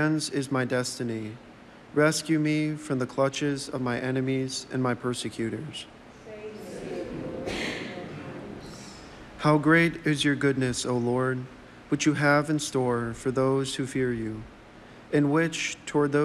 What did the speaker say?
hands is my destiny. Rescue me from the clutches of my enemies and my persecutors. How great is your goodness, O Lord, which you have in store for those who fear you, and which toward those